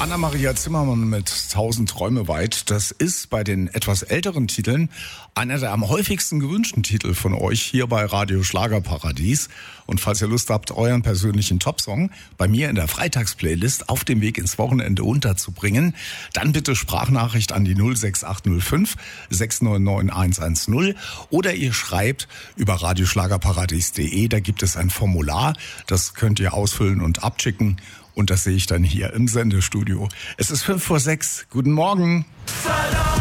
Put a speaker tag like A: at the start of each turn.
A: Anna-Maria Zimmermann mit 1000 Träume weit. Das ist bei den etwas älteren Titeln einer der am häufigsten gewünschten Titel von euch hier bei Radio Schlagerparadies. Und falls ihr Lust habt, euren persönlichen Topsong bei mir in der Freitagsplaylist auf dem Weg ins Wochenende unterzubringen, dann bitte Sprachnachricht an die 06805 699 110 oder ihr schreibt über radioschlagerparadies.de. Da gibt es ein Formular, das könnt ihr ausfüllen und abschicken. Und das sehe ich dann hier im Sendestudio. Es ist 5:05. Guten Morgen.